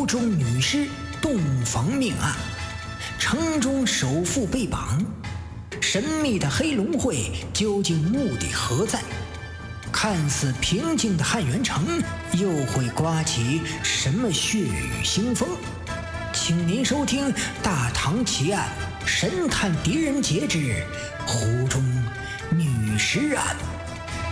湖中女尸洞房命案，城中首富被绑，神秘的黑龙会究竟目的何在？看似平静的汉源城又会刮起什么血雨腥风？请您收听《大唐奇案》神探狄仁杰之湖中女尸案。